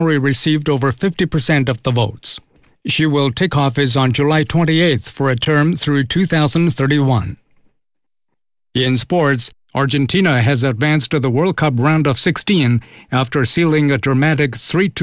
received over 50% of the votes. She will take office on July 28th for a term through 2031. In sports, Argentina has advanced to the World Cup round of 16 after sealing a dramatic 3-2